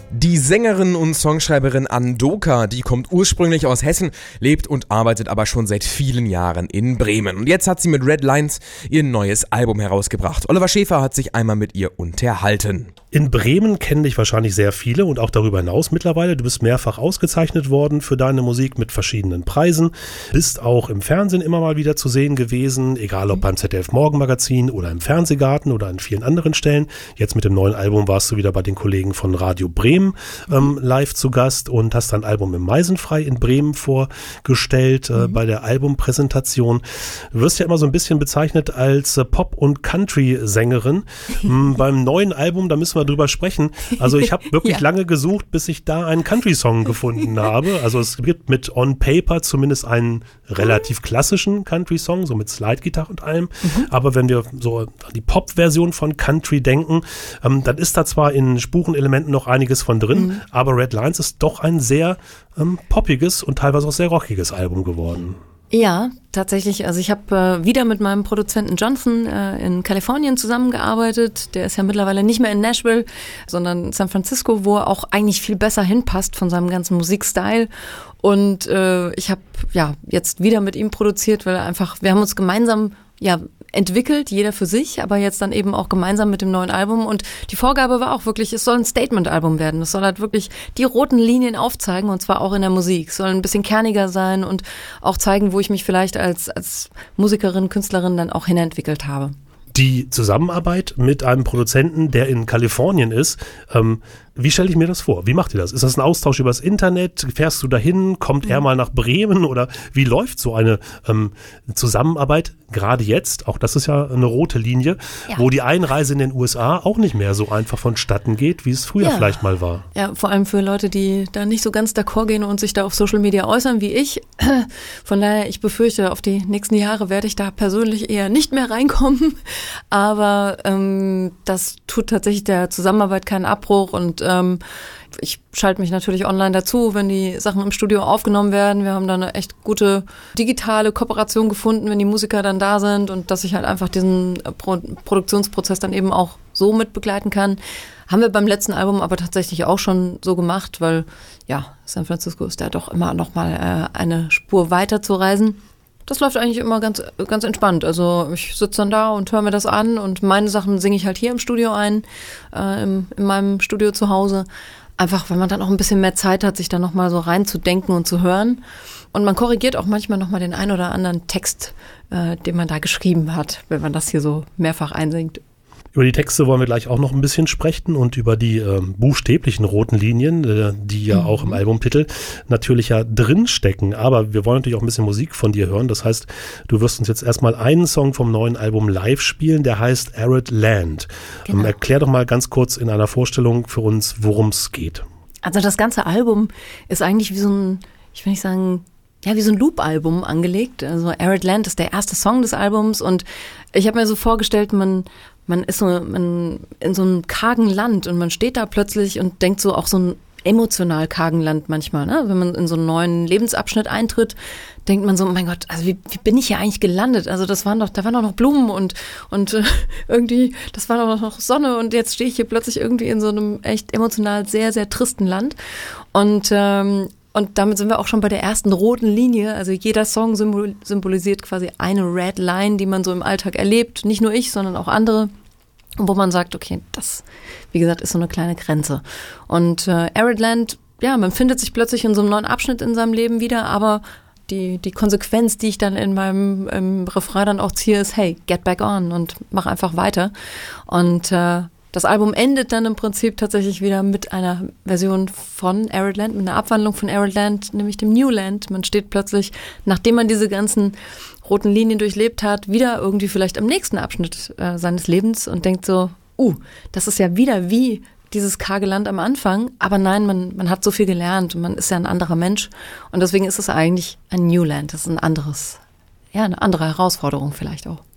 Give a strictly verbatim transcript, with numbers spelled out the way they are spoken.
Die Sängerin und Songschreiberin Andoka, die kommt ursprünglich aus Hessen, lebt und arbeitet aber schon seit vielen Jahren in Bremen. Und jetzt hat sie mit Red Lines ihr neues Album herausgebracht. Oliver Schäfer hat sich einmal mit ihr unterhalten. In Bremen kennen dich wahrscheinlich sehr viele und auch darüber hinaus mittlerweile. Du bist mehrfach ausgezeichnet worden für deine Musik mit verschiedenen Preisen. Bist auch im Fernsehen immer mal wieder zu sehen gewesen, egal ob beim Z D F Morgenmagazin oder im Fernsehgarten oder an vielen anderen Stellen. Jetzt mit dem neuen Album warst du wieder bei den Kollegen von Radio Bremen ähm, live zu Gast und hast dein Album im Meisenfrei in Bremen vorgestellt äh, mhm. bei der Albumpräsentation. Du wirst ja immer so ein bisschen bezeichnet als äh, Pop- und Country-Sängerin. ähm, beim neuen Album, da müssen wir drüber sprechen. Also ich habe wirklich ja. lange gesucht, bis ich da einen Country-Song gefunden habe. Also es gibt mit On Paper zumindest einen relativ klassischen Country-Song, so mit Slide-Gitarre und allem. Mhm. Aber wenn wir so an die Pop-Version von Country denken, ähm, dann ist da zwar in Spurenelementen noch einiges von drin, mhm. aber Red Lines ist doch ein sehr ähm, poppiges und teilweise auch sehr rockiges Album geworden. Ja, tatsächlich. Also ich habe äh, wieder mit meinem Produzenten Jonathan äh, in Kalifornien zusammengearbeitet. Der ist ja mittlerweile nicht mehr in Nashville, sondern in San Francisco, wo er auch eigentlich viel besser hinpasst von seinem ganzen Musikstyle. Und äh, ich habe ja jetzt wieder mit ihm produziert, weil er einfach, wir haben uns gemeinsam ja entwickelt, jeder für sich, aber jetzt dann eben auch gemeinsam mit dem neuen Album. Und die Vorgabe war auch wirklich, es soll ein Statement-Album werden. Es soll halt wirklich die roten Linien aufzeigen, und zwar auch in der Musik. Es soll ein bisschen kerniger sein und auch zeigen, wo ich mich vielleicht als, als Musikerin, Künstlerin dann auch hinentwickelt habe. Die Zusammenarbeit mit einem Produzenten, der in Kalifornien ist, ähm, wie stelle ich mir das vor? Wie macht ihr das? Ist das ein Austausch übers Internet? Fährst du dahin? Kommt er mal nach Bremen? Oder wie läuft so eine ähm, Zusammenarbeit? Gerade jetzt, auch das ist ja eine rote Linie, ja. wo die Einreise in den U S A auch nicht mehr so einfach vonstatten geht, wie es früher ja. vielleicht mal war. Ja, vor allem für Leute, die da nicht so ganz d'accord gehen und sich da auf Social Media äußern wie ich. Von daher, ich befürchte, auf die nächsten Jahre werde ich da persönlich eher nicht mehr reinkommen. Aber ähm, das tut tatsächlich der Zusammenarbeit keinen Abbruch und ähm, ich schalte mich natürlich online dazu, wenn die Sachen im Studio aufgenommen werden. Wir haben da eine echt gute digitale Kooperation gefunden, wenn die Musiker dann da sind und dass ich halt einfach diesen Pro- Produktionsprozess dann eben auch so mit begleiten kann. Haben wir beim letzten Album aber tatsächlich auch schon so gemacht, weil ja, San Francisco ist ja doch immer noch mal äh, eine Spur weiter zu reisen. Das läuft eigentlich immer ganz ganz entspannt. Also ich sitze dann da und höre mir das an und meine Sachen singe ich halt hier im Studio ein, äh, im, in meinem Studio zu Hause. Einfach, weil man dann auch ein bisschen mehr Zeit hat, sich da nochmal so reinzudenken und zu hören. Und man korrigiert auch manchmal nochmal den ein oder anderen Text, äh, den man da geschrieben hat, wenn man das hier so mehrfach einsingt. Über die Texte wollen wir gleich auch noch ein bisschen sprechen und über die äh, buchstäblichen roten Linien, äh, die ja mhm. auch im Albumtitel natürlich ja drinstecken. Aber wir wollen natürlich auch ein bisschen Musik von dir hören. Das heißt, du wirst uns jetzt erstmal einen Song vom neuen Album live spielen, der heißt Arid Land. Genau. Ähm, erklär doch mal ganz kurz in einer Vorstellung für uns, worum es geht. Also das ganze Album ist eigentlich wie so ein, ich will nicht sagen, ja, wie so ein Loop-Album angelegt. Also Arid Land ist der erste Song des Albums und ich habe mir so vorgestellt, man Man ist so man in so einem kargen Land und man steht da plötzlich und denkt so auch so ein emotional kargen Land manchmal, ne? Wenn man in so einen neuen Lebensabschnitt eintritt, denkt man so, oh mein Gott, also wie, wie bin ich hier eigentlich gelandet? Also das waren doch, da waren doch noch Blumen und und äh, irgendwie, das war doch noch Sonne und jetzt stehe ich hier plötzlich irgendwie in so einem echt emotional sehr, sehr tristen Land und ähm, Und damit sind wir auch schon bei der ersten roten Linie. Also jeder Song symbol- symbolisiert quasi eine Red Line, die man so im Alltag erlebt. Nicht nur ich, sondern auch andere. Wo man sagt, okay, das, wie gesagt, ist so eine kleine Grenze. Und äh, Arid Land, ja, man findet sich plötzlich in so einem neuen Abschnitt in seinem Leben wieder, aber die, die Konsequenz, die ich dann in meinem im Refrain dann auch ziehe, ist, hey, get back on und mach einfach weiter. Und äh, das Album endet dann im Prinzip tatsächlich wieder mit einer Version von Arid Land, mit einer Abwandlung von Arid Land, nämlich dem New Land. Man steht plötzlich, nachdem man diese ganzen roten Linien durchlebt hat, wieder irgendwie vielleicht am nächsten Abschnitt äh, seines Lebens und denkt so, uh, das ist ja wieder wie dieses karge Land am Anfang. Aber nein, man, man hat so viel gelernt und man ist ja ein anderer Mensch. Und deswegen ist es eigentlich ein New Land. Das ist ein anderes, ja, eine andere Herausforderung vielleicht auch.